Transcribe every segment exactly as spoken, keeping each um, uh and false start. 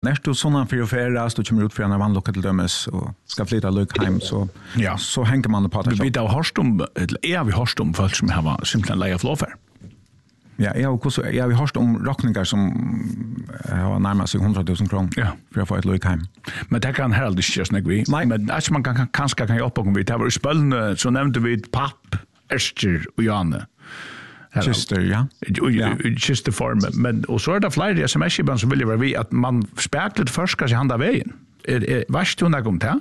När du sådana för att färdas, du kommer ut för en vannlocka till dömes och ska flytta lyck hem så, ja. så hänger man på det. Vi vet av hörstum, är vi hörstum folk som har simpelthen leia flåfär. Ja, jag har också jag har hört om rockningar som har närmare sig hundra tusen kronor ja. för att få ett lyck hem. Men det kan heller inte snägg vi. Nej. Men alltså man kan kanske kan hjälpa om vi det var i spölne så nämnde vi papp, Ester och Janne. Kister, ja. ja. Kister form. Men, och så är det flera sms-ibland som vill vara vi att man speklet först ska sig handa vägen. Är, är, varst du när kom till?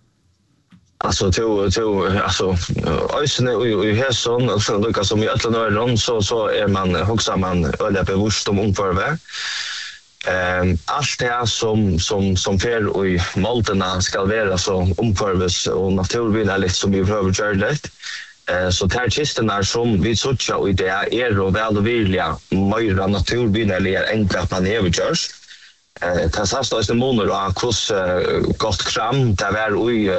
Alltså to to alltså ösne och Hässon och så Lucas som i alla nöron så så är man också man öliga bevisst om omförve. Ehm allt det som som som fer och i Malterna ska vara så omförves och naturvilla lite som vi behöver göra det. Eh så tar kisterna som vi såcha och det är och väl och vilja mer naturvilla eller enkelt att man överkörs. Eh tas avstås en månad och kurs gott kram där var i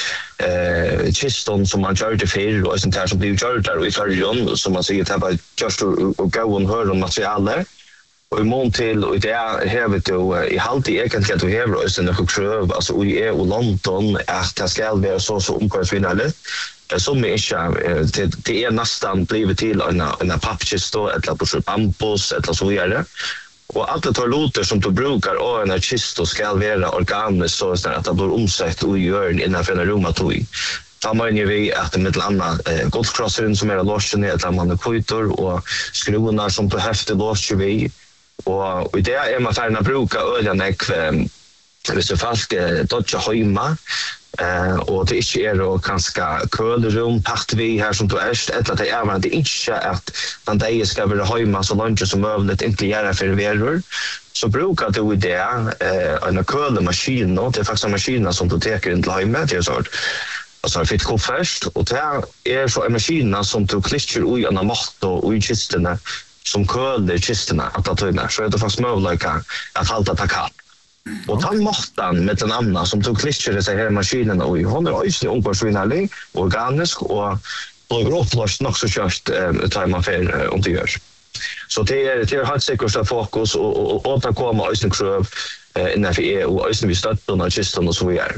eh kiston som man gör det för och sånt här som blir gjort där i färjan som man säger att bara just och gå och höra materialet och i mån till och det är vet du i halt i egentligen att vi har oss en kröv alltså i och London att det ska vara så så omkostvinnande som är inte det är nästan blivit till en en pappkisto eller på bambus eller så vidare. Och allt det tar loter som du brukar och en kisto ska vara organiskt så att det blir omsatt och gör innanför en rum att i. Då menar vi att det med annat eh, golfcrossaren som är loschen är att man har kujtor och skruvarna som du häfter losch vi. Och, och det är man färna bruka ölen ekve hvis du fast dodja hemma eh och det är är då ganska kölrum pakt vi här som du är eller det är det inte att den där ska vara hemma så långt som möjligt inte göra för veror så brukar du det eh en kölmaskin och det är faktiskt en maskin som du tar in till hemma det är så alltså fitt koffert och det är så en maskin som du klister i en matt och i kisterna som köler kisterna att ta in så är det faktiskt möjligt att halta ta kallt. Och han måttan med en annan som tog klister sig här i maskinen och hon är ju omkostvinnlig, organisk och blir upplöst nog så kört eh, tar man för om det görs. Så det är det är helt säkert fokus och och återkomma ösnen kröv eh, innanför E U och ösnen vi stöttar och kistan och så vidare.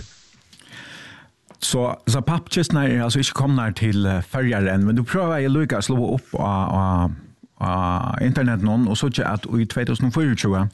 Så så pappkistorna är alltså inte komna till färjar än men du prövar ju Lucas slå upp och och internet någon och så att i tjugohundrafyrtio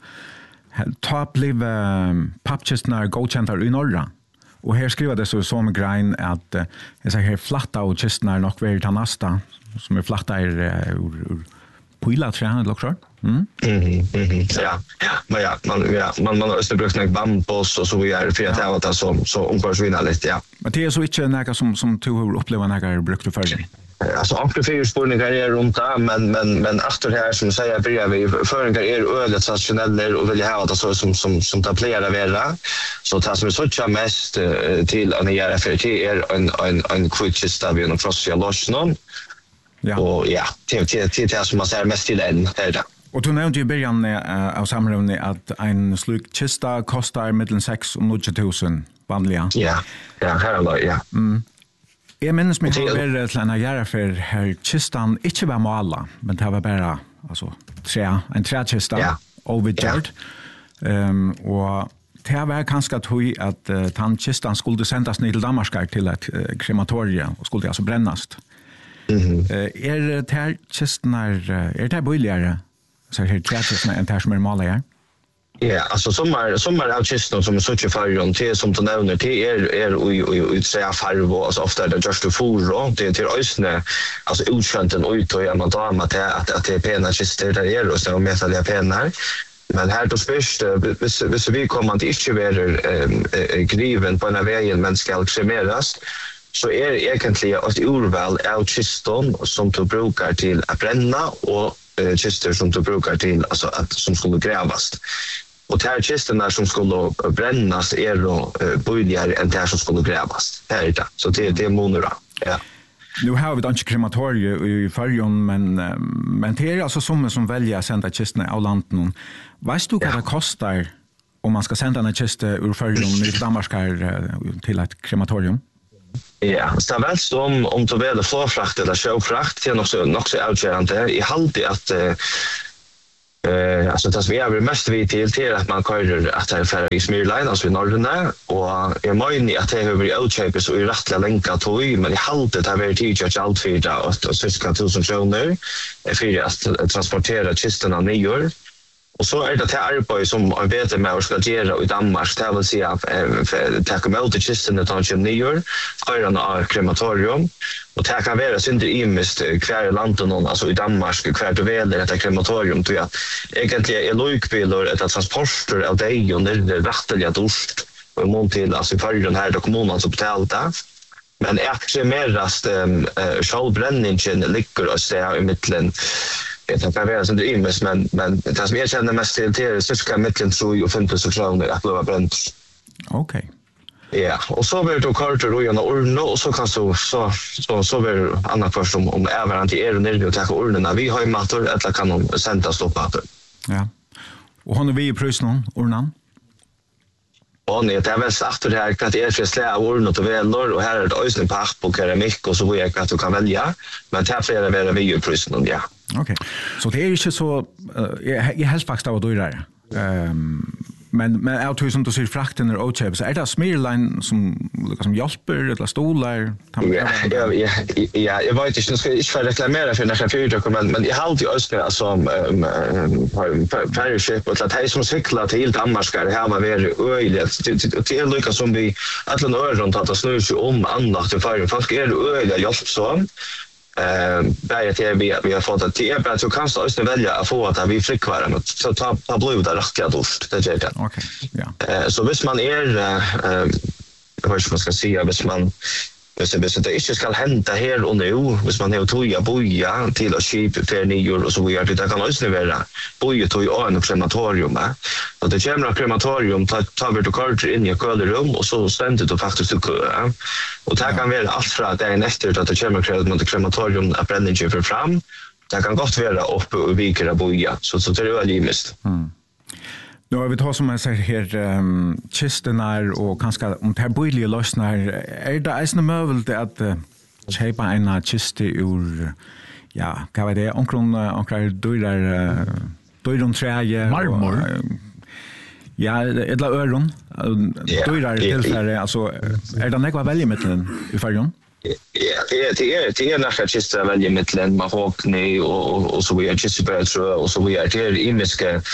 ta blev um, pappkistorna godkända i norra. Och här skriver det så som grein att uh, jag säger här flatta och kistorna nog väl ta nästa som är flatta är ur uh, pila trän eller också. Mm. Mhm. Mhm. Ja. Ja, men ja, man ja, man man har brukt några bambus och så vidare för att det var så så omkostvinna lite ja. Men det är så inte några som som tog uppleva några brukte förr. Alltså ankle fyra spårningar är runt där men men men efter det här som säger börjar vi föringar är ölet traditionella och vill ha det så som som som tar plera vara så tar som så tjä mest uh, till en göra för det är en en en kvitchista vi en frostia lotion. Ja. Och ja, till till till det som man säger mest till den är det. Och du nämnde i början uh, av samrådet att en sluk kista kostar mellan sex och nio tusen vanliga. Ja, ja, här är det, ja. Mm. Jag minns mig att det var till en göra för här kistan inte var måla, men det var bara alltså, trä, en träkista yeah. overgjord. Yeah. Um, och det var ganska tog att uh, tannkistan skulle sändas ner till Danmark till ett uh, krematorium och skulle alltså brännas. Mm-hmm. Uh, är det här kistan är, är det här billigare så här träkistan än det här som är måla? Ja, alltså sommar sommar av kistan som är så tjufärjon till som du nämner till är är och och utsäga farv och alltså ofta det just för och det till ösne alltså utskänden ut och man tar med att att det är pena kistor där är och så med att det är pena men här då spärst hvis vi kommer till inte vara griven på en vägen men ska kremeras så är det egentligen ett urval av kiston som du brukar till att bränna och kistor som du brukar till alltså att som skulle grävas. Och de här kistorna som skulle brännas är då billigare än de här som skulle grävas. Det är det. Så det, det är monora. Ja. Nu har vi inte krematorium i färjan men, men det är alltså som som väljer att sända kistorna av landet. Vet du vad ja. det kostar om man ska sända en kista ur färjan i Danmark till ett krematorium? Ja, så väl om om du vill flåfrakt eller sjöfrakt det är nog så nog så avgörande i halt att Eh, alltså det som jag vill mest vid till till att man kör att det är för i Smyrline, alltså i norrden och jag menar att det över i outshapes och i rättliga länkar tog men i haltet har varit teacher allt för det och syskan tusen kronor för att transportera kistorna nyår. Och så är det det arbete som jag vet med att ska göra i Danmark, det vill säga att ta emot kistorna utan att nyår, höra av krematorium. Och det kan vara synder imist kvar i landet, alltså i Danmark, kvar du väl detta krematorium. Tror jag egentligen är lojkbilar ett transporter av dig och det är rättliga dorst och mån till alltså i förrjun här då kommunen så betalda. Men extremerast äh, självbränningen ligger och säga i mittlen. Det kan vara synder imist, men, men det som jag känner mest till det är cirka mittlen tror och femton kronor att bli bränt. Okej. Okay. Ja, och så blir det kartor och gärna urna och så kan så så så så blir annat först om om även till er och ner och ta urnorna. Vi har ju mator eller kan de sända stoppa. Ja. Och har vi i prisen urnan? Och det är väl sagt det här att det är för slä urna till vällor och här är det ösning på och keramik och så vad jag att du kan välja. Men det är väl vi i prisen ja. Okej. Okay. Så det är inte så uh, jag helst faktiskt av då där. Ehm Men men är det som du ser frakten och outshapes är det Smyrline som liksom hjälper eller stolar? Ja, ja, ja, ja, jag vet inte, jag ska inte för reklamera för nästa fyra men men jag har alltid önskat alltså färjeship och att som cyklar till Danmark ska det här vara väldigt öjligt. Det är lika som vi alla öron att snurra sig om annat för färjan. Folk är öjliga hjälp så. Eh, där är vi vi har fått att det är bara att du kan också välja att få att vi flickvara men så ta ta blod där rätt dost det är det. Okej. Ja. Eh, så hvis man är eh vad ska man ska säga hvis man hvis det det inte ska hända här och nu hvis man har toja boja till att skip för nyår och så vi gör det kan också vara boja toja och en krematorium va. Och det kommer krematorium tar tar vi då kort in i kölrum och så ständer det faktiskt till kö. Och det kan vara allt från att det är nästan att det kommer krematorium att bränna inte för fram. Det kan gott vara uppe och vikra boja så så det är väl limist. Mm. Nu har vi tar som jag säger här um, kistenar och kanske om det här bojliga lösnar är det ens möjligt att uh, köpa en kiste ur ja, vad var det? Omkring omkring dörrar dörren träge marmor. Och, uh, ja, eller öron. Dörrar tillfället alltså är det något att välja mellan i färjan? Ja, det är det är nästan just att välja mellan mahogny och och så vidare just och så vidare det är imiska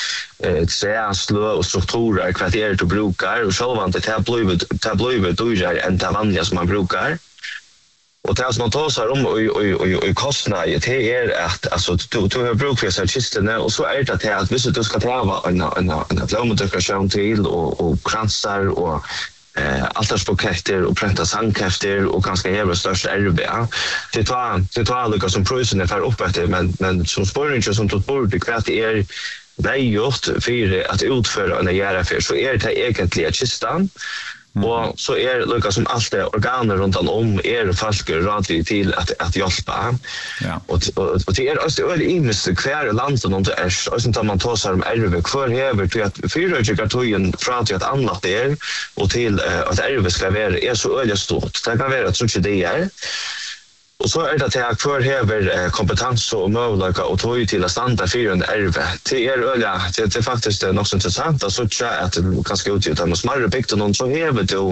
träslö och strukturer kvarter du brukar och själva det här blivit det blivit dyrare än det vanliga som man brukar. Och det som man tar sig om och och och kostnader det är att alltså du du har brukat för så kistorna och så är det att att visst du ska ta en en en blomdekoration till och och kransar och eh altarsbuketter och pränta sandkräfter och ganska jävla största R B. Det tar det tar lika som prisen för upp efter men men som spårningen som tog bort det kvart är nej gjort för att utföra en göra för så är det egentligen kistan. Mm. Och så är det lika som allt det organer runt om är folk radligt till att att hjälpa. Ja. Och och, och det är alltså det är kvar landet om det är och så man tar sig om R V kvar här till att fyra gigaton från till att annat där och till uh, att R V ska vara är så öliga stort. Det kan vara att så det är. Och så är det att jag kvar här kompetens och möjligheter och tog till att stanna för en R V. Det är öliga, det är faktiskt något intressant att så att det ganska utgjuta med smarre byggt och någon så häver då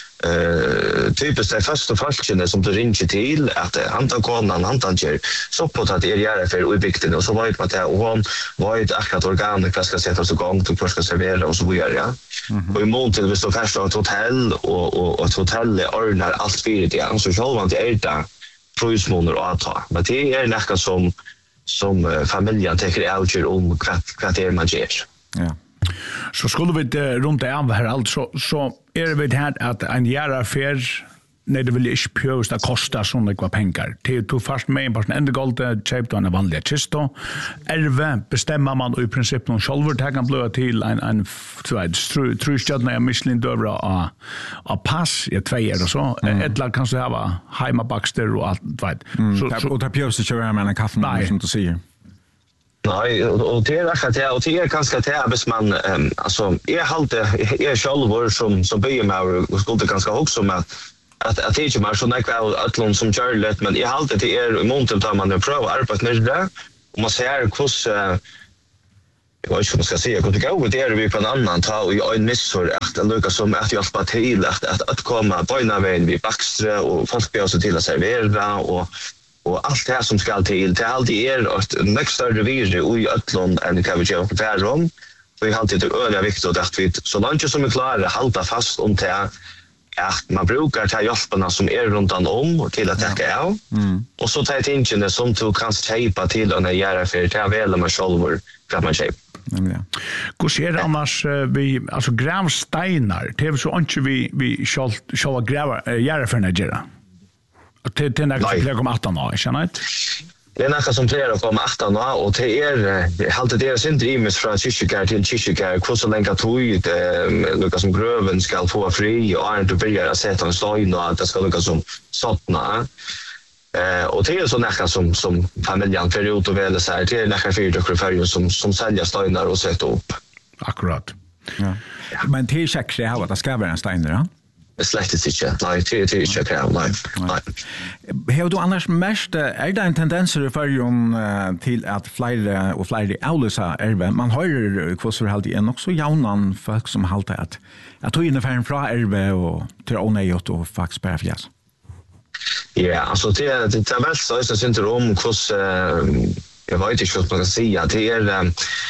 Uh, typiskt det första falskene som du ringer till att uh, han tar konan, han tar ger så på att det är göra för ubikten och så var det att det och hon var ett akkurat organ det ska sätta så igång till första servera och så vidare ja. Mm-hmm. Och i mån till vi står fast av ett hotell och, och, och ett hotell ordnar allt för det så själva det är det prismåner och att men det är nästan som som uh, familjen tänker avgör om vad det är man ger. Ja. Så skulle vi uh, runt det av här alltså så är det vid här att en järaffär när det vill inte pjöst att kosta sådana kvar pengar. Till tog fast med en person ända galt köpte en vanliga kisto. Ärve bestämmer man i princip någon själv det kan bli till en en trustjadna jag Michelin dövra av av pass i två år och så. Ett kan så ha hemmabackster och allt vet. Så och ta pjöst att köra med en kaffe som du säger. Nej, och det är rätt att och det är ganska tävs man um, alltså är halt är själv som som börjar med och skulle ganska också med att att det är ju så näkväl Atlant som Charlotte men är halt det är i mån till man prövar arbeta med det och man ser hur jag vet inte vad man ska säga, hur det går det är vi på en annan ta och en missor att lucka som att hjälpa till att att, att komma på en väg vid backstre och folk blir också till att servera och och allt det här som ska till det alltid är ett mycket större virus i Ötlund än kan vi göra på Färrum. Vi har alltid det öliga viktigt att vi så långt som vi klarar hålla fast om det att man brukar ta hjälparna som är runt om till att täcka av. Mm. Och så tar jag inte det som du kan köpa till och när göra för det väl man själv för att man köper. Hur ser det annars vi alltså gravstenar det är så inte vi vi ska ska gräva göra för Nigeria. Att det är något som kommer åtton år, känner jag? Det är något som flera kommer åtton år och det är alltid deras intrimus från kyrkokär till kyrkokär hur så länge tog lukka som gröven ska få fri och inte börja att sätta en stein och att det ska lukka som sottna. Eh, och det är så något som, som familjen för ut och väl så här. Det är något fyrtiokrafärger som, som säljer steinar och sätter upp. Akkurat. Ja. Ja. Men det är säkert att det ska vara en steiner, ja? Släktigt inte. Nej, det är inte kräv. Nej. Nej. Har du annars mest, är det en tendens i förrjun till att flera och flera avlösa erve? Man har kvossor alltid en också jaunan folk som haltar att jag tog in en från erve och till onejot och faktiskt bara fjäs. Ja, alltså det är det är väl så att inte om kvoss jag vet inte vad man kan säga. Det är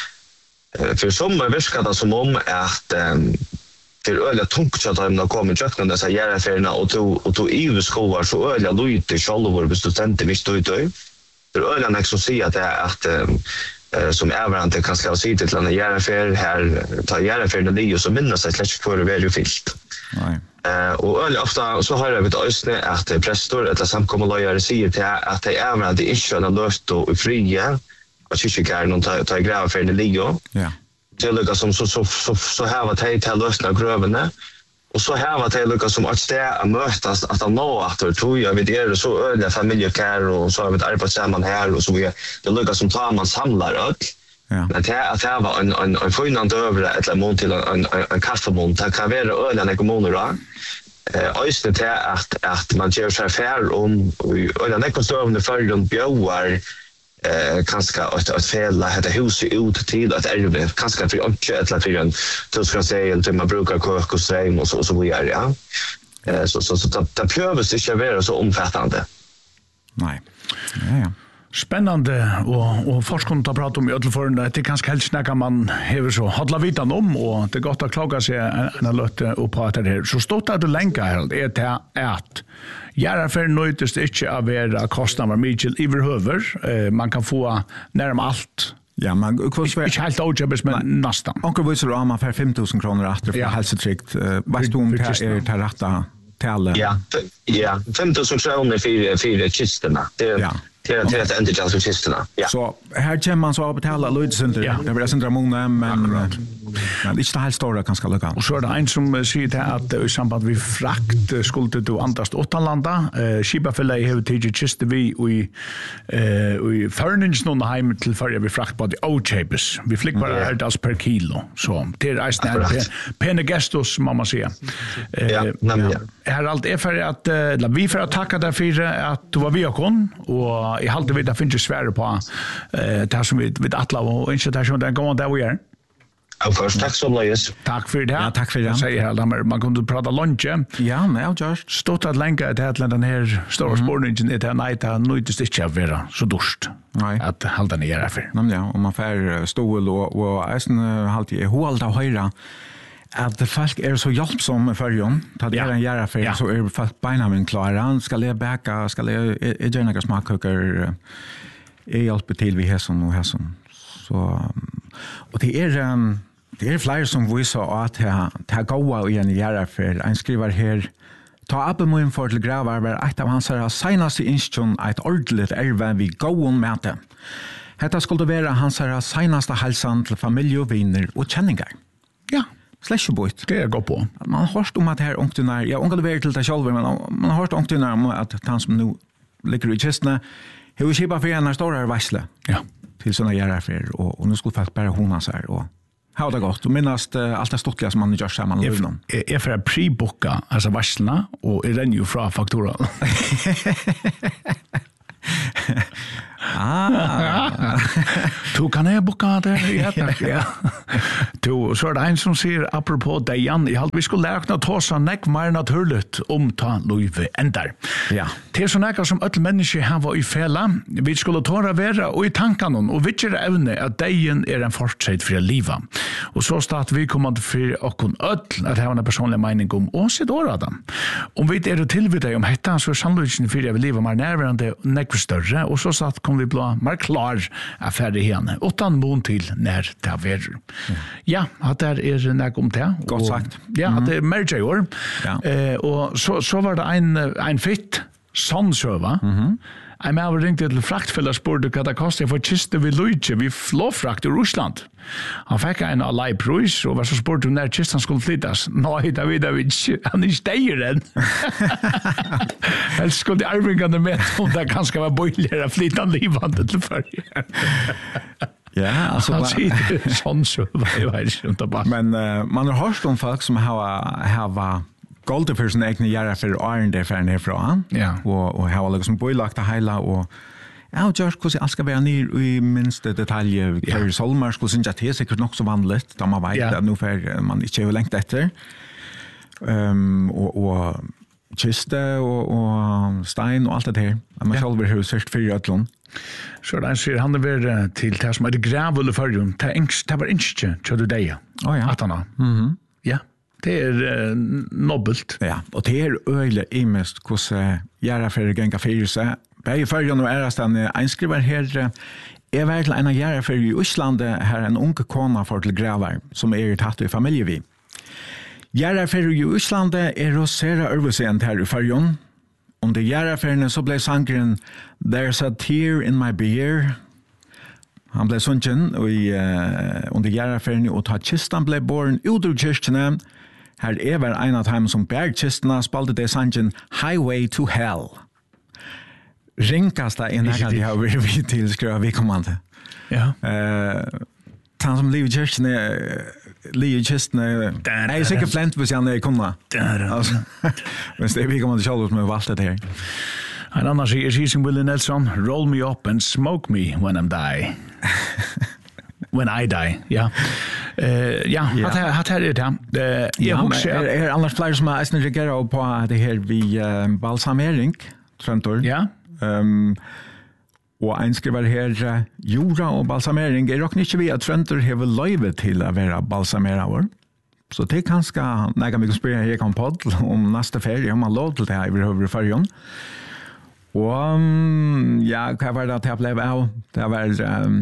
för som verkar det som om att det är öliga tungt att de kommer i köknen dessa järnfärgerna och tog och tog i skovar så öliga lojt själva våra studenter visst ut det är öliga när som säger att det är att eh, som överallt kan ska se till en järnfärg här ta järnfärgerna det och så minnas sig släck för det väl fyllt. Nej. Eh, och öliga ofta så har jag vet ösne att präster eller samkommunlöjare säger till att det är överallt det är inte löst och fria och kyrkokärn och ta ta gravfärgerna ligger. Ja. Det lukar som så så så så här var det till lösna grövarna och så här var det lukar som att stä att mötas att han nå att det tror jag vid är så öliga familjekär och så har vi ett arbete samman här och så vi det lukar som tar man samlar allt. Ja. Men det att det var en en en förnant över ett lemon till en en, en kaffebond det kan vara öliga ekonomer då. Eh östet det att att man gör så här om och den ekostövande för de bjöar eh kanske att att fälla det huset ut till att är det kanske för inte att för en då ska säga inte man brukar koka och sträng och så så vi är ja eh så så så det det behövs inte vara så omfattande. Nej. Ja ja. Spännande och och forskare tar prata om i alla fall det kanske helst snacka man häver så hålla vitan om och det gott att klaga sig en lite och prata det så stort att du länkar här är det att göra för nöjtest inte av era kostnader mycket överhuvud eh, man kan få närm allt. Ja, man kostar inte helt outjobbes men nästan. Onkel visar om man för fem tusen kronor efter för hälsotryggt. Vad du om det är till rätta till? Ja, ja, fem tusen kronor för för kistorna. Det är det är det är inte just kistorna. Ja. Så här kommer man så att betala Lloydcenter. Ja. Det blir centra många men men det är helt stora kanske lucka. Och så är det en som säger att i samband med frakt skulle du antast åttalanda eh skipafälla har tagit just vi i eh i furnings någon hem till för vi frakt på de outshapes. Vi flick bara helt as per kilo. Så det är nästan penegestos mamma säger. Eh ja, nämligen. Här allt är för att la vi för att tacka därför att du var vi och kon och i halt det finns ju svärre på eh det som vi vid Atla och inte där som den går där vi är. Ja, först tack så mycket. Tack för det. Ja, tack för det. Jag säger här man man kunde prata lunch. Ja, nej, just stått att länka det här den här stora spårningen det här night har nöjt det inte vara så dåst. Nej. Att hålla ner för. Nej, ja, om man får stål och och ästen halt i håll där höra att folk är så hjälpsamma för ju. Ta det en göra för så är folk bena men klara ska le backa ska le är det några smakkokar är hjälp till vi här som och här som så och det är det är fler som visar att det det går i en göra för en skriver här ta upp med för till gravar att av hans senaste instruktion ett ordentligt är vi går on med det. Detta skulle vara hans senaste hälsan till familj och vänner och känningar. Ja. Slashboot. Det är gå på. Man har hört om att här ångtunar, ja, ångade väl till det själva, men man har hört ångtunar om att han som nu ligger i kistene, hur kipa för en stora varsle. Ja. Till såna järraffär och och nu skulle faktiskt bara hona så här och ha det gott. Och minnast uh, allt det stottliga som man gör samman med någon. Är är för att pre-booka alltså varslena och är den ju från faktura. Ah. Du kan jeg boka det, ja takk, ja. Du, så er det en som sier, apropos deg, Jan, jeg vi skulle lære å ta seg nekk mer naturligt om ta løyve endar. Ja. Det er så nekka som ødel mennesker har vært i fela, vi skulle tåra være og i tankene, og vi ikke evne at deien er en fortsett for livet. Og så start vi kommer for okkon ødel at ha en personlig mening om og sitt året dem. Om vi er tilvidet om hetta, så er sannløysene for jeg vil livet mer nærværende nekk større, og så satt kom vi bli mer klar affære henne, utan mån til nær det er verre. Ja, at det er nekk om det. Godt sagt. Ja, at det er mer i år. Ja. Eh, og så, så var det en, en fitt sannsøva. Mm-hmm. Jeg med har ringt til fraktfella og spurte hva det kostet for kiste vi Luigi, vi flåfrakt i Russland. Han fikk en av leipris, og var så spurte om når kisten skulle flyttes. Nei, det vet jeg ikke. Han er steier den. Helst skulle de arvingene med om det kanskje var bøyligere flyttan livande til førje. Ja, alltså Han sier sånn så, jeg vet ikke om det bare. men uh, man har hørt om folk som har har golde for sin egne gjerne for åren der for herfra. Ja. Og, og har liksom bøylagt det hele, og ja, og gjør hvordan alt skal være ned i minste detalj. Hver ja. Solmar skulle synes at det er sikkert nok så vanlig, da man vet ja. at nå for man ikke er lengt etter. Um, og, og kiste og, og stein og alt det her. Man ja. Selv har sørst for i ødlån. Så den sier han er vært til det som er det grævule førjen, det var ikke til du deg. Å ja. At han har. Mhm. Ja. Det er uh, nobbelt. Ja, og det er øyelig i mest hvordan gjøre for å gjenge fyrir seg. Begge førjen og ærestene, en skriver her, er vel en av gjøre for i Øslandet, her en unge kona for til graver, som er tatt i familie vi. Gjøre for i Øslandet er å sere øvelsent her i førjen. Under gjerne så ble sangren There's a tear in my beer. Han ble sunken i, uh, under gjerne og ta kistan ble born ut ur kyrkjene. Her er var en av dem som bær kistene spalte det sangen Highway to Hell. Rinkast det inn her de har vært vidt til skrevet vi kommande. Ja. Uh, han som liv i kyrkjene, liv i kistene, jeg er sikkert flent hvis han er kunna. Altså, hvis det er vi kommande selv som har valgt det her. En annan sier, sier Willie Nelson, roll me up and smoke me when I'm die. When I die, ja. Uh, ja, ja. At, at her er det. Uh, jeg ja, husker, er, er annars flere som har eisen reagerer på det her vi uh, balsamering, Trøntor. Ja. Um, og en skriver her, uh, jorda og balsamering, er nok ikke vi at Trøntor har løyve til å være balsamerer. Så det er kanskje, når jeg kan spørre her kan podd om neste ferie, om man lov til det her i høyre fargen. Og um, ja, hva var det at jeg ble av? Det var... Um,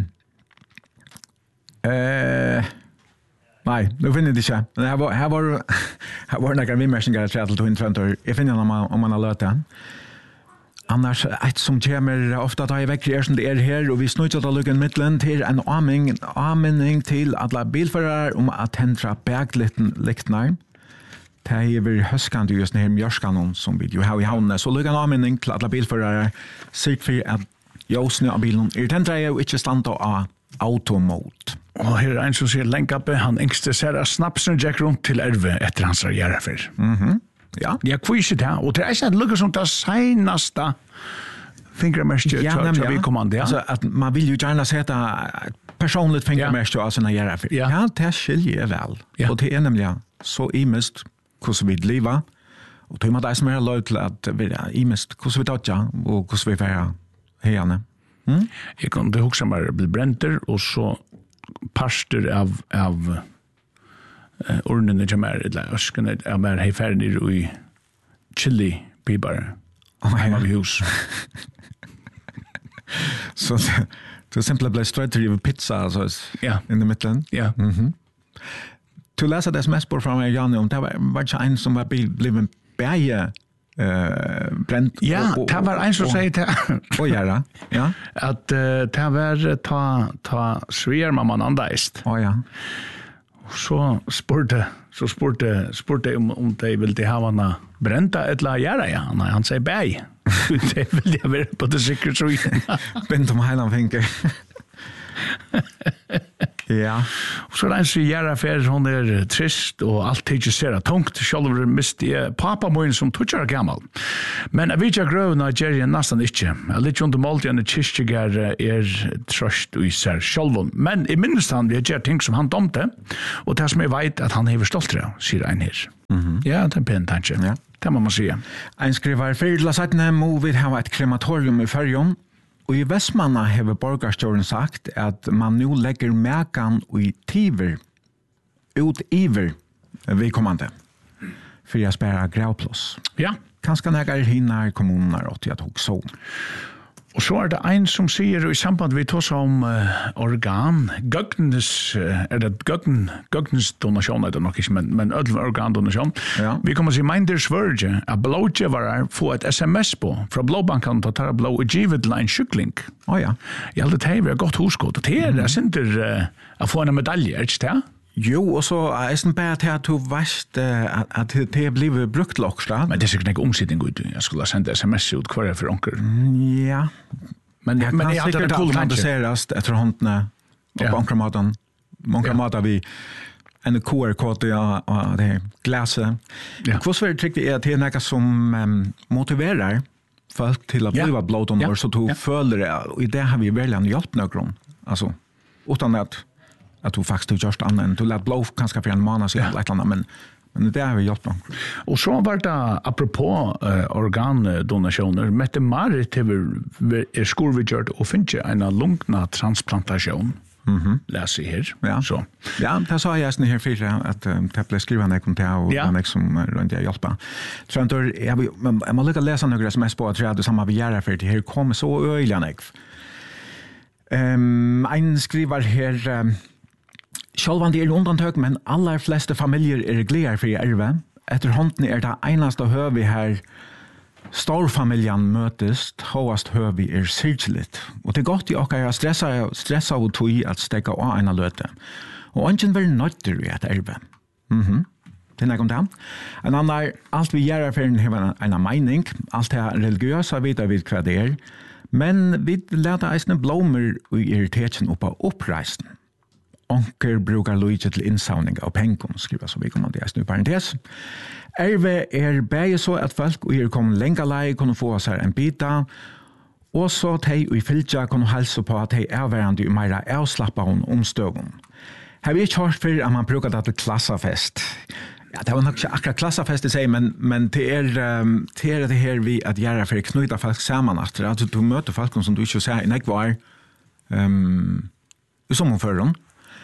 uh, nei, nå finner jeg det ikke. Men her var, her var, her var noen vimmersinger til til Twin Trøntor. Jeg finner om man, om man har løt det. Annars, et som kommer ofte da jeg vekker er som det er her, og vi snøyter til lukken midtelen til en amming, ammenning til alle bilførere om at hendre beglyktene. Det er vi høskende just her mjørskene som vi jo har i havnene. Så lukker en ammenning til alle bilførere, sikkert for at jøsene av bilen er tendre jo ikke stand av automode. Og her er en som sier Lenkappe, han yngste ser at snapsen gikk rundt til erve etter hans gjerrefer. Mhm. Ja. Ja, hvor ikke det? Og det er ikke at det lukker som det seneste fingermestje ja, til vi kommande. Ja. Altså, at man vil jo gjerne sette personligt fingermestje av sine gjerrefer. Ja. Ja, det skiljer vel. Ja. Og det er nemlig så imest hvordan vi lever, og det er det som er lov til at vi er imest hvordan vi dødja, og hvordan vi er herne. Mm? Jeg kan det huske meg bli brenter, og så parster av, av uh, ordnene som er, eller øskene av mer heiferner i chili pibar, oh, hjemme av hus. Så du simpelthen ble strøtt til pizza, altså, ja. In the midten? Ja. Mhm. Du läser det sms-spår fra meg, Janne, om det var, var ikke en som var blevet bæge uh, brent. Ja, og, og, det var en som sier det. Og gjøre, ja. At uh, det var ta, ta svier mamman andeist. Å ja. Så spurte, så spurte, spurte om, om de ville ha henne brenta eller gjøre, ja. Han, han sier bæg. Det vil jeg være på det sikre svien. Bint om heilan finker. Ja. Och så den så göra för hon är trist och allt tycker ser tungt. Själv mist pappa min som touchar gammal. Men jag vet jag grön Nigeria nästan inte. Jag lite under multi and the Chichigar är trust i sig själv. Men i minst han vi gör ting som han domte och det som jag vet att han är stolt det säger en här. Mhm. Ja, det är pen tanke. Ja. Det må man säga. En skriver för la sagt när vi har ett krematorium i Färjön. Og i Vestmanna har borgarstjåren sagt at man nu lägger mäkan i tiver ut iver vedkommande för att spara gravplås. Ja. Kanske nägar hinnar kommuner åt att också så. Och så är det en som säger i samband vi tar om uh, organ, gögnes, uh, är det gögn, gögnes donation, är det nog inte, men, men ödel organdonation. Ja. Vi kommer att se Minders Verge, att blådgivare får ett sms på, från blåbanken att ta blå och givet till en kyckling. Oh, ja. Jag hade det här gott hoskott, och det är det inte uh, att få en medalj, är det inte det? Jo, og så er det bare til at du vet uh, at det er blivet brukt lokstad. Men det er sikkert ikke omsitting ut. Jeg skulle sende sms ut hver for onker. Ja. Men jeg men kan jeg hadde sikkert en cool tanke. automatiseres etter håndene og Ja. på onkermaten. Onkermaten vi en Q R-kode og det her glaset. Ja. Hvordan vil det er at det er noe som um, motiverer folk til å Ja. bli blodonor, Ja. så du Ja. føler det, og i det har vi veldig en hjelp nøkron. Altså, utan at att du faktiskt har gjort annan. Du lät blå kanske för en månad sedan eller ett annat, men men det har vi gjort någon. Och så var det apropå uh, organdonationer, Mette Marit är skolvidgjort och finns en lungna transplantation. Mhm. Läs i här. Ja. Så. Ja, det sa jag sen här för att um, det blev skriven en kom till och Ja. en som runt jag hjälpa. Så jag tror jag vill jag måste läsa några sms på att jag hade samma begära för det här kommer så öliga näck. Ehm en skriver här um, självande är undantag men alla flesta familjer är glada för ärva. Efter hånden är det enaste hör vi här storfamiljen mötes, håast hör vi är sirkeligt. Och det är gott i och jag stressar stressa och tog att stäcka av ena löte. Och ingen vill nötter i att ärva. Mhm. Det är något där. En annan, allt vi gör för en har en mening, allt det religiösa vet vi vad det är. Men vi lärde eisne blommor i irriteten upp av uppreisen. Onker brukar lojt til innsavning av pengen, skriver så vi kommer til eisne i parentes. Erve er bare så at folk og er kommet lenge lei kunne få seg en bita, og så de i fylkja kunne helse på at de er hverandre i meira avslappa om omstøven. Har vi ikke hørt for at man brukar det til klassafest? Ja, det var nok ikke akkurat klassafest i seg, men, men det, er, um, det er det her vi at gjøre for å knyta folk sammen. At du møter folk som du ikke ser i nekvar um, i sommerføren.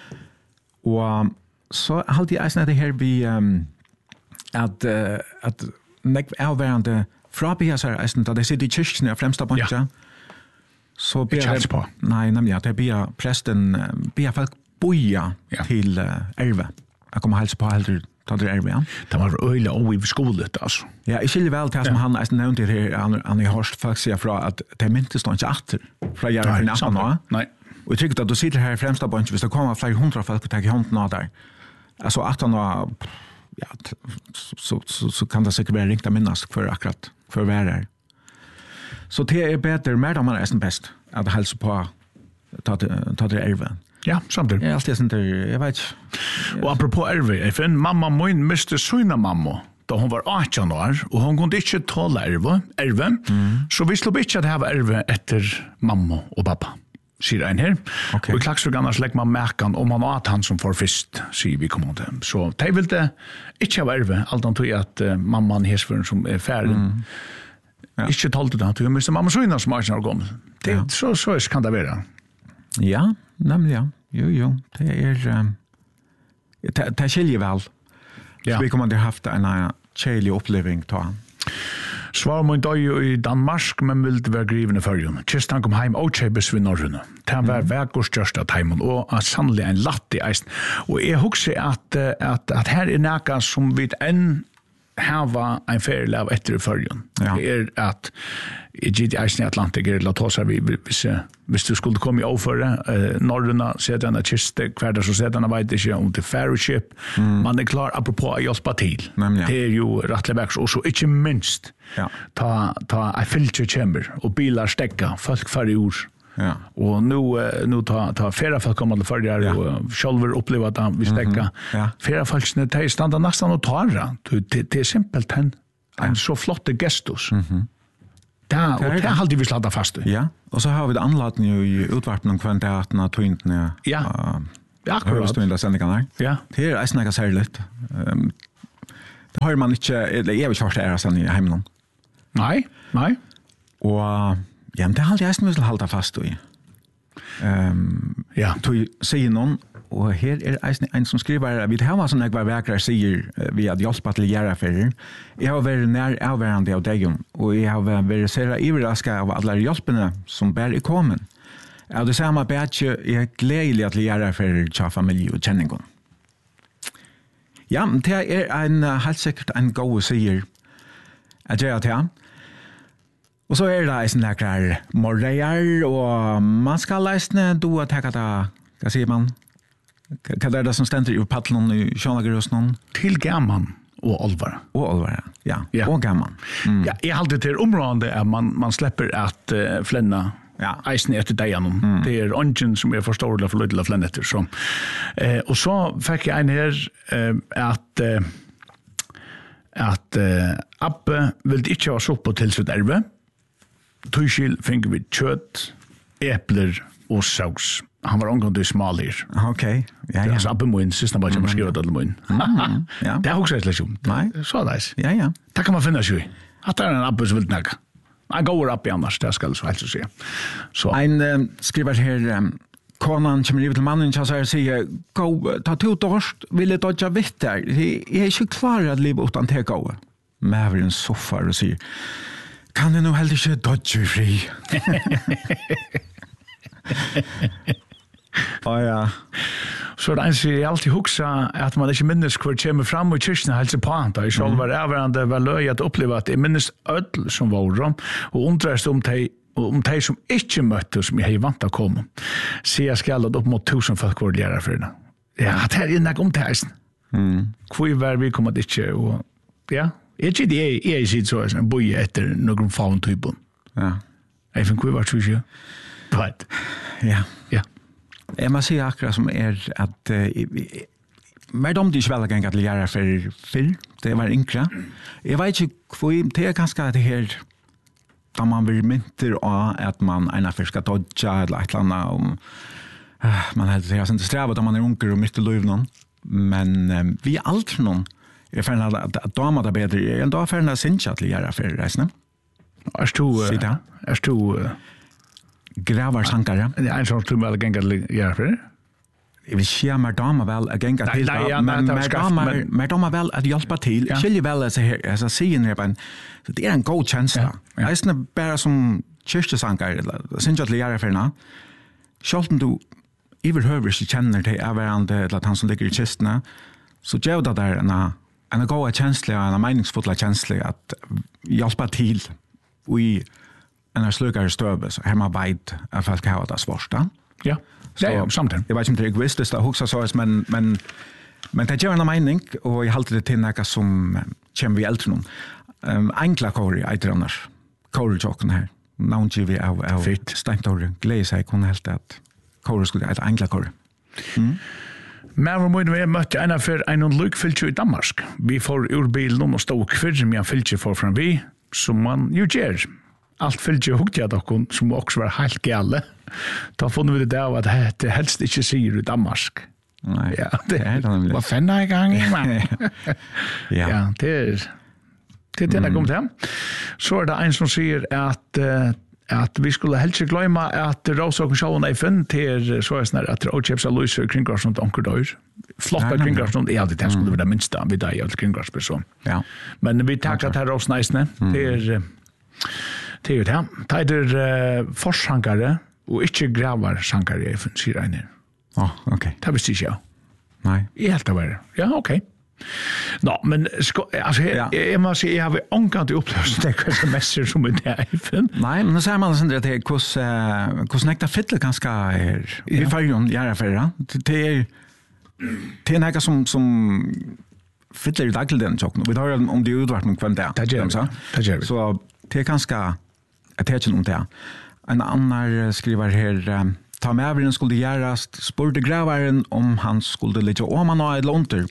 Og så halte jeg eisen det her vi um, at, uh, at nekv avværende frabia seg eisen da de sitter i kyrkene og fremsta buncha. Ja. Så ber Ikke på. Nei, nemlig at jeg ber presten, ber folk boja Ja. til uh, erve. Jeg kommer helse på heller ta det erve, ja. Det var øyla og i skolet, altså. Ja, jeg skiljer vel til som han eisen nevnte her, han, han har hørt folk sier fra at det myntes nå ikke atter fra jeg er for natten nå. Nei. Og jeg tykker at du sitter her i fremsta bunch, hvis det kommer flere hundra folk og tar i hånden av der, altså atten og ja, så, så, så, så kan det sikkert være ringt av minnast for akkurat, for å være her. Så det er bedre, mer da man er nesten best, at helse på ta det, ta det erve. Ja, samtidig. Jeg er alltid sånn der, jeg vet ikke. Og apropos erve, jeg finner mamma min miste søyna mamma da hun var atten år, og hun kunne ikke tåle erve, erve mm. så vi slår ikke at det var erve etter mamma og pappa, sier en her. Okay. Og i klagsrygg annars legger man merken om man at han som får først, sier vi kommer til. Så de vil det ikke ha erve, alt han tog at uh, mammaen hesføren som er ferdig, mm. ja. ikke tålte det, tog jeg miste mamma søyna som er år gammel. Det, ja. så, så kan det være. Ja, nemlig ja. Jo, jo, det er um, det, det skiljer vel. Ja. Så vi kommer til å ha haft en kjærlig oppleving til han. Svar min døy i Danmark, men ville være griven i førjen. Kistan kom heim og kjøpes ved Norrøna. Det var vekkors største teimen, og sannelig en latt i eisen. Og jeg husker at, at, at her er nækka som vi enn hava en ferie av etter i førjen. Ja. Det er at i G D eisen i Atlantik er la tåsar vi hvis, hvis du skulle komme i overføre eh, Norrøna, sette henne kiste, hver dag så sette henne vet ikke om til fellowship. Mm. Man er klar apropos å hjelpe til. Nemlig, ja. Det er jo rettelig veks, og så ikke minst ja. ta, ta en filter kommer og bilar stekka, folk færre ord Ja. Och nu nu tar tar flera folk kommer till förr Ja. och själva uppleva att vi stäcka. Mhm. Ja. Flera folk när de stannar nästan och tar det. Det är simpelt en en så flott gestus. Mhm. Där och Det är det det. har vi sladda fast i. Ja, och så har vi det anlatning i utvarpen om kvantaten av tvinten. Ja. Ja, Hörst akkurat. du in där sändningarna? Ja. Det är snacka särskilt. Ehm det har man inte eller jag vet inte är sen i hemmen. Nej, nej. Och ja, men det har jag måste hålla fast i. Ehm Ja. Du säger någon och här är det en som skriver vi har såna där verkar säger vi hade hjälpt till göra för. Jag har varit när avvärande av dig och jag har varit så överraskad av alla hjälperna som bär i komen. Ja, det samma bättre är glädjelig att göra för tja familj och känningon. Ja, men det är en helt säkert en god säger att göra det. Och så är det en sån där morrejar och man ska läsna då att ta det, vad säger man? Vad är det som ständer i paddlon i Sjönlagerhusnon? Till gamman och Olvar. Och Olvar, ja. Ja. Och gamman. Mm. Ja, jag hade till område att man man släpper att uh, flänna Ja. eisen efter dagen. Mm. Det är ungen som är förståelig för lite flänna efter så. Eh, och så fick jag en här uh, att uh, att uh, Abbe vill inte ha sopp till sitt erve. Tøyskil fick vi kött, äppler och sås. Han var omgående smal här. Okej. Ja, Ja, ja. så Abbe mun sista bara som skriver det mun. Ja. Det har också ett liksom. Nej. Så nice. Ja, ja. Det kan man finna sig i. Att det är en Abbe som vill knäcka. Han går upp i annars, det ska så helst säga. Så. En uh, skriver här um, konan kommer ut till mannen och säger gå ta to torst vill det dodja vitt där. Jag är inte klar att leva utan te gå. Med en soffa och säger kan du nog heller inte dodja fri? Ja, ja. Så det eneste jeg alltid husker at man ikke minnes hvor det kommer frem i kyrkene helse på han. Da jeg selv var avhørende var løy at oppleve at jeg minnes ødel som var om, og undres om de om de som ikke møtte som jeg har vant å komme. Så jeg skal at opp mot tusen folk var lærer for det. Ja, det er innak om det her. Mm. Hvor var vi kommet ikke, og ja, jeg ikke det jeg, jeg sier så, en bøye etter noen faun typen. Ja. Jeg finner hvor var det ikke? Right. Ja. Ja. Jeg må si akkurat som er at uh, mer om de ikke vel ganger til å gjøre for fyr, det var yngre. Jeg vet ikke hvor, det er ganske det her da man blir mynter av at man ena først skal dodja eller et eller annet om uh, man har det ikke strevet da man er unger og midt i liv noen. Men um, vi er aldri noen er ferdig at, at damer er bedre enn da er ferdig at synes til å gjøre for reisene. Er du, Si det. er du, Gravar sankare. det er en sånn som vel ganger til å gjøre for det? Jeg vil si mer damer vel at genga Nei, til nei, det, ja, men nei, det var mer skraft, damer, men- mer damer vel at hjelpa til. Ja. Skiljer vel altså her, altså sier her, men så det er en god tjeneste. Ja, ja. Jeg er bare som kyrkjesankar, eller synes jeg til å gjøre for henne. Selv om du overhøver ikke kjenner til hverandre, eller at han som ligger i kistene, så gjør det der en, en god kjensle, en meningsfull kjensle at hjelpa til i en slukare støve, så her man vet at folk har det svårste. Ja, ja, ja, samtidig. Jeg vet ikke om det er egoistisk å huske så, men, men, men det gjør en mening, og jeg halte det til noe som kommer vi eldre noen. Um, enkla kåre, eiter annars. Kåre-tjokken her. Navngiv vi av, av Fint. Steintore. Gleder seg, kunne helt at kåre skulle eiter enkla kåre. Men hvor mye vi møtte en av for en lykfylke i Danmark. Vi får ur bilen og stod kvar som jeg fylke for fram vi, som man jo gjør. Alt fylke hukte jeg dere, som også var helt gale. Da funnet vi det av at det helst ikke sier i Danmark. Nei, Ja, det er det nemlig. Hva fann jeg i gang i, man? Ja. Ja, det er det er det jeg kom til. Så er det en som sier at uh, at vi skulle helst ikke glemme at Råsåken sjålen er funn til så er det sånn at Råkjepsa Løyser kringgarsund onker dør. Flotta Nei, nei, nei. kringgarsund, ja, det skulle være det minste vi da i alt kringgarsperson. Ja. Men vi takker til Råsneisene, det er eh, det er jo det. Det er uh, forsankare og ikke gravarsankare, sier en her. Åh, ok. Det visste ikke jeg. Nei. I helt det var det. Ja, okej. Nå, men sko, altså, Ja. jeg, jeg må si, jeg har omgått i opplevelse det hva som messer som er det i fin. Nei, men nå sier man sånn at det er hvordan hvordan nekta fyller ganske er vi får jo gjøre for det. Det er det er noe som som fyller i dagligdagen tjokken. Vi tar om det er utvart noen kvendt det. Det gjør vi. Det gjør vi. Så det er ganske jeg tar ikke noe om det. en annan skriver här um, ta med över den skulle göras spurte grävaren om han skulle ligga om han har ett lonter.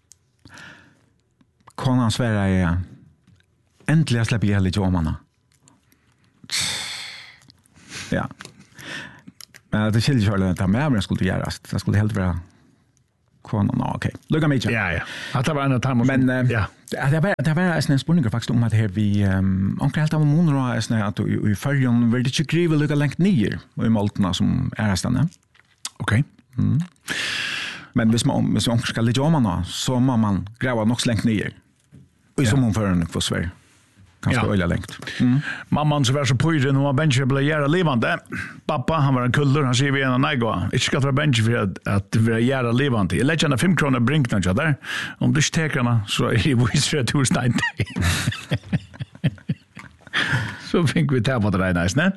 Kan han svära är äntligen släpper jag lite om han. Ja. Men det skiljer sig att ta med över den skulle göras. Det skulle helt vara konan, okej. Okay. Lugga mig. Ja, ja. Att det var en av dem. Men uh, ja. det var det var en spurning faktiskt om att här vi um, onkel helt av monra är att i förjon vill det inte griva lugga längt ner i malterna som är stanna. Okej. Okay. Mm. Men hvis man hvis man ska ligga om man så må man gräva nog så längt ner. Och ja. Som hon för en för Sverige. Kanske öliga längt. Mm. Mamman så var så pojren och bench blev göra levande. Pappa han var en kuller han säger vi en nej inte ska vara bench för att att vara göra levande. Jag lägger fem kronor brink något där. Om du stekarna så är det visst att du stein. Så fick vi ta på det där nice, ne?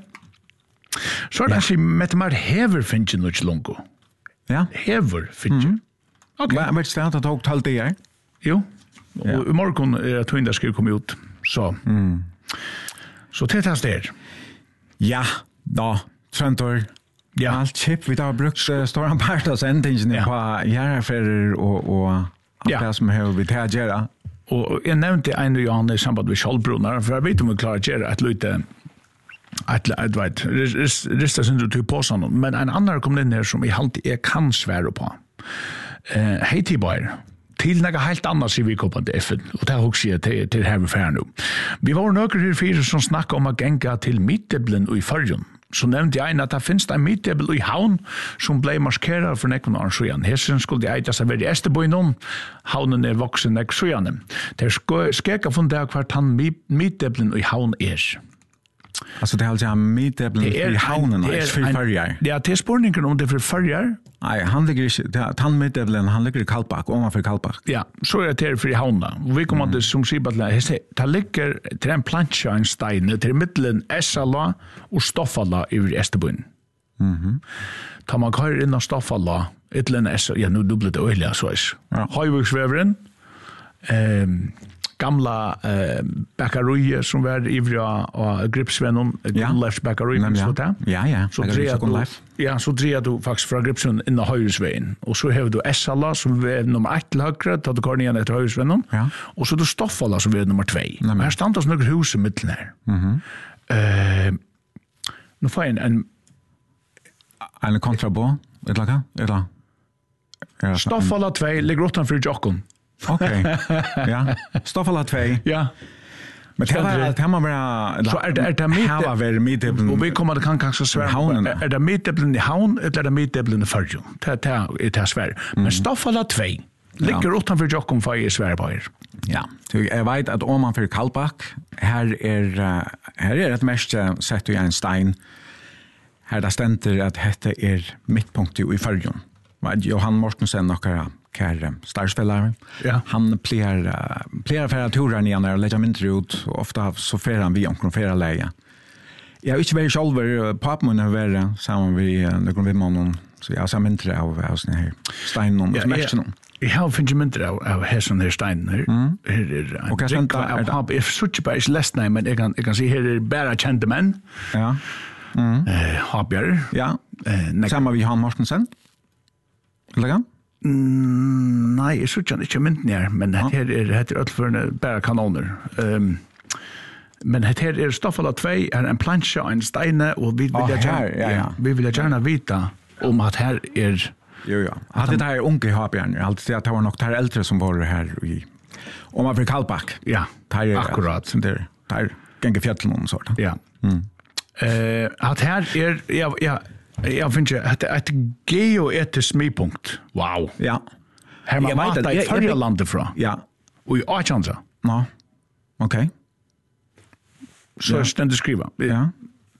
Så där så med mer hever finns ju något långt. Ja, hever finns ju. Okej. Men vet du att det har tagit det här? Jo. Och i morgon är det två ska komma ut. Så. Mm. Så tätast där. Ja, då Trentor. Ja, allt chip vi har brukt uh, stora part av sändningen ja. På järnfärder och och ja. Det som har vi tar göra. Och jag nämnde en och Johan i samband med Schallbrunnar för jag vet om vi klarar att göra ett lite att att vet rista synd till på sån men en annan kom in här som i halt är kan svära på. Eh hej Tiboy. Till något helt annat så vi kommer till F N och det har också till till här för nu. Vi var några här fyra som snackade om att gänga till Mitteblen och i Färjön. Så nämnde jag en att det finns en Mittebel i Havn som blev maskerad för nekon år sedan. Hessen skulle det äta sig vid Esterbojnon. Havnen är vuxen nek sedan. Det är skräcka från det kvart han Mitteblen i Havn är. Alltså det är alltså Mitteblen i Havnen är för Färjar. Det är till spårningen om det är för Färjar. Nej, han ligger inte, han Mitteblen, han ligger i Kalpak, ovanför Kalpak. Ja, så är det till för i Havna. Och vi kommer mm. till som Sibatla, det ligger till en plancha en stein, till mittlen Essala och Stoffala över Esterbyn. Mhm. Tar man kör in och Stoffala, ett län Essala, ja nu dubbelt öliga så är det. Höjvuxvävren, ehm, gamla eh bakaroje som var ivriga och gripsvännen Gullefs bakaroje så där. Ja ja. Så drev ja så drev du faktiskt från gripsen in i Höjsvägen och så har du Essala som var nummer ett till höger att du går ner efter Höjsvännen. Ja. Och så du Stoffala som var nummer två. Här stannar några hus i mitten här. Mhm. Eh nu får en en en kontrabo ett laga eller Stoffala två ligger utanför Jockon. Okej. Okay. Ja. Stoffala två. Ja. Men det var det här var så är det är det mitt här var mitt och vi kommer det kan kanske svära är det mitt i Havn eller är det mitt i Färjön. Det är det svär. Men Stoffala två ligger utanför Jockon för i Sverige på er. Ja. Jag vet att om man för Kalpak här är här är ett mest sett i en stein. Här där ständer att detta är mittpunkt i Färjön. Vad Johan Mortensen några kär starspelare. Ja. Han plear uh, plear för turer ner när lägger mindre ut och ofta så fer han vi omkring flera läge. Jag är inte väl själv på mun över samman vi det kommer vi någon så jag har mindre av av såna här steinen och smärtan. Jag har finns mindre av av här såna här steinen här. Här är och jag har if such a base less name men jag kan jag kan se här är bara kända män. Ja. Mm. Eh Habjar. Ja. Eh samma vi han Mortensen. Eller Mm, nej, jag tror inte mynt ner, men det här är det är för bara kanoner. Um, men det här är Stoffala två är en plancha en stein och vi vill oh, gärna ja, ja. vi vill gärna veta om att här är jo ja. Hade det här unge habjärn, alltid att det var nog där äldre som var här i om man för Kalpak. Ja, där akkurat som där där gänga fjällen och så där. Ja. Mm. Eh att här är ja ja jag finner att ett geoetisk smidpunkt. Wow. Ja. Här man vet att det förra landet från. Ja. Och i Archanza. Ja. Okej. Så ja. Ständ skriva. Ja.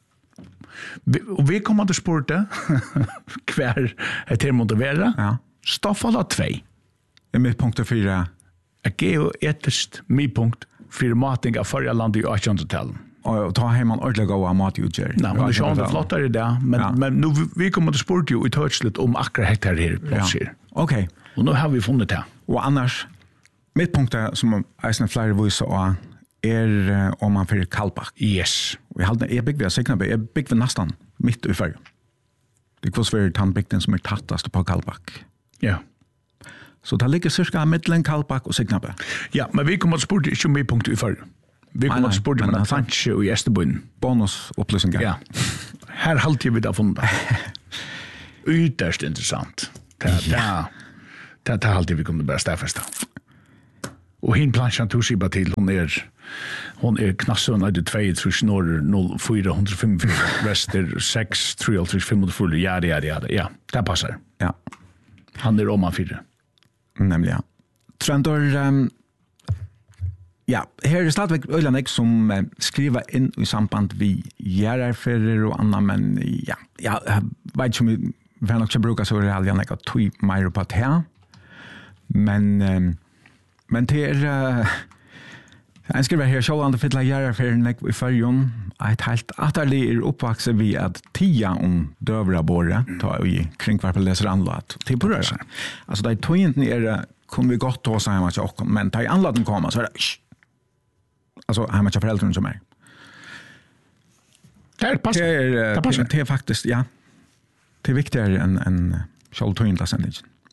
Vi, och vi kommer att sporta kvar ett här motivera. Ja. Stoffala två. Är mitt punkt fyra. Ett geoetiskt smidpunkt för matning av förra landet i Archanza-talen. Och ta hem en ordentlig gåva mat utgör. Nej, men det är inte flottare där. Men, ja. Men nu vi kommer att sport ju i touchlet om akkurat hektar här. Ja. Okej. Okay. Och nu har vi funnit det. Och annars, mitt punkt som Eisen flyer voice och är om man för Kalpak. Yes. jag hade jag byggde Signabä, jag byggde nästan mitt i färg. Det var för tandbygden som är tattast på Kallback. Ja. Så det ligger cirka mellan Kallback och Signabä. Ja, men vi kommer att spurte inte med punkt i färg. Vi kommer att spurte med en planche i Esterbyn. Bonusupplysningar. Ja. Här halter vi det fundet. Ytterst intressant. Det är det det halter vi kommer bara stäffesta. Och hin planschen tog sig bara till hon är hon är knassön i två trus norr noll fyra fem fyra väster sex tre tre fem full ja ja ja ja det passar. Ja. Han är om fyra. Nämligen. Trendor um, ja, här är stadigt Ölanek som uh, skriver in i samband vi järarferer och andra men ja, ja, vet inte om vi vill också bruka så är det aldrig att tog mer på det här. Men um, men det är uh, jag skriver här så andra fylla järarferer i färjon ett helt atterlig är uppvakset vi att tia om dövra borre ta i kring varför läser anlat till på det här. Alltså det är tojen är kommer vi gott ta så här man också men ta i anladen komma så är det alltså har man ju föräldrar som är. Det är passar. Det är, det passar. Det är faktiskt ja. Det är viktigare än en självtojen sändning.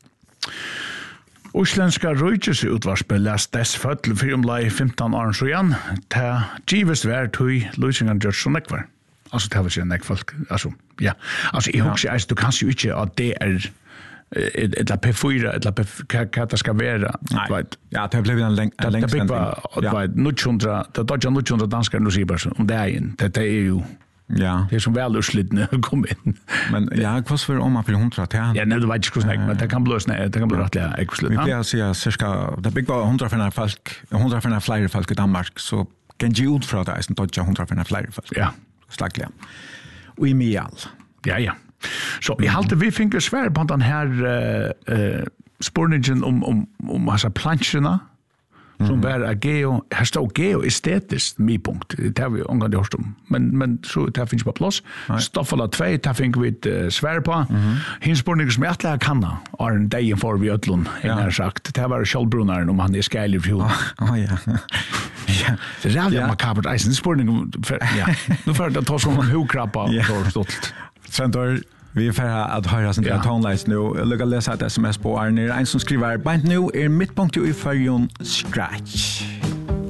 Uslenska røykjesutvarspet lest dess fødel for omlai femton år siden, ta gives vær tøy løsningen gjørs som nekvar. Altså, det var ikke nekk folk. Altså, ja. Altså, jeg husker, altså, du kan jo ikke at det er et la P fyra, et la P hva det skal være. Nei, ja, det ble en lengst. Det bygg var, det var nitthundra, det var ikke nitthundra danskere nå sier bare om det er en. Det er jo ja. Det är som väl urslitna kom in. Men ja, vad för om man för hundra till. Ja, nej, det var inte så men det kan bli snä, det kan bli rättliga exklusivt. Vi vill säga cirka det bygg var hundra för folk, hundra för fler folk i Danmark så kan ju ut från det är inte hundra för fler folk. Ja, slagliga. Och i Mial. Ja, ja. Så vi halte vi fick svär på den här eh uh, spårningen om om om massa plancherna. Som var mm. geo, här står geo estetiskt mi punkt. Det har vi ångan det om. Men men så det finns på plats. Stoffala två, det fick vi ett uh, svär på. Mm. Hinspårning som jag lära kanna. Är en dag för vi ödlon. Jag har sagt det var Kjellbrunaren om han är skälig för. Ja, ja. Ja. Det är jävla makabert isen spårning. Ja. Nu för det tar som hokrappa för stolt. Sen då vi får att höra sånt där tonlights nu. Lugga läsa ett sms på Arne. En som skriver, "Bant nu är mittpunkt i färjon scratch."